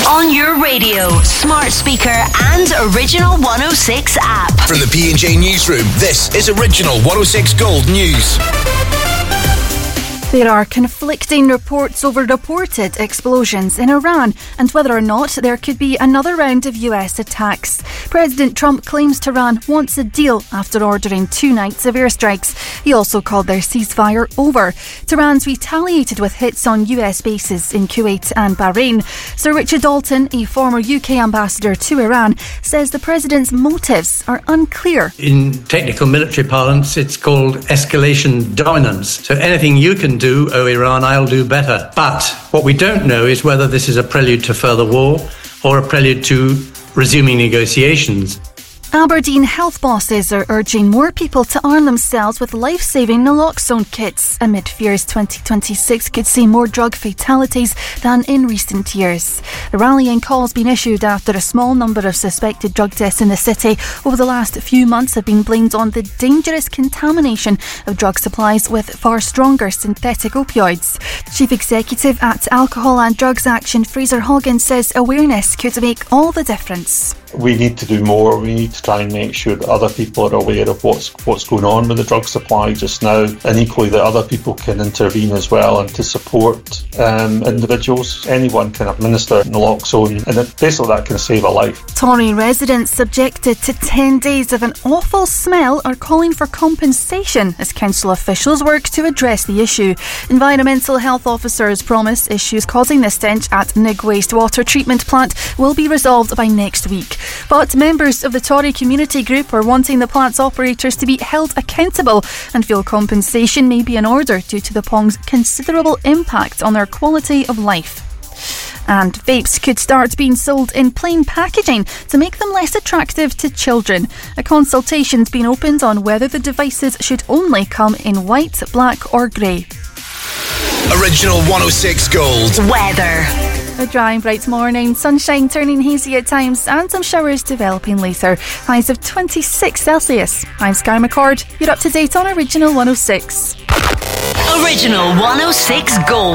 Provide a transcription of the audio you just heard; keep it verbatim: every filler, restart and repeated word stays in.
On your radio, smart speaker and Original one oh six app. From the P and J Newsroom, this is Original one oh six Gold News. There are conflicting reports over reported explosions in Iran and whether or not there could be another round of U S attacks. President Trump claims Tehran wants a deal after ordering two nights of airstrikes. He also called their ceasefire over. Tehran's retaliated with hits on U S bases in Kuwait and Bahrain. Sir Richard Dalton, a former U K ambassador to Iran, says the president's motives are unclear. In technical military parlance, it's called escalation dominance. So anything you can do, oh Iran, I'll do better. But what we don't know is whether this is a prelude to further war or a prelude to resuming negotiations. Aberdeen health bosses are urging more people to arm themselves with life-saving naloxone kits amid fears twenty twenty-six could see more drug fatalities than in recent years. The rallying call's been issued after a small number of suspected drug deaths in the city over the last few months have been blamed on the dangerous contamination of drug supplies with far stronger synthetic opioids. Chief Executive at Alcohol and Drugs Action, Fraser Hoggins, says awareness could make all the difference. We need to do more. We need to try and make sure that other people are aware of what's what's going on with the drug supply just now, and equally that other people can intervene as well and to support um, individuals. Anyone can administer naloxone, and it, basically that can save a life. Tory residents subjected to ten days of an awful smell are calling for compensation as council officials work to address the issue. Environmental health officers promise issues causing the stench at Nigg wastewater treatment plant will be resolved by next week. But members of the Tory community group are wanting the plant's operators to be held accountable and feel compensation may be in order due to the Pong's considerable impact on their quality of life. And vapes could start being sold in plain packaging to make them less attractive to children. A consultation's been opened on whether the devices should only come in white, black or grey. Original one oh six Gold Weather. A dry and bright morning, sunshine turning hazy at times and some showers developing later. Highs of twenty-six Celsius. I'm Sky McCord. You're up to date on Original one oh six. Original one oh six Gold.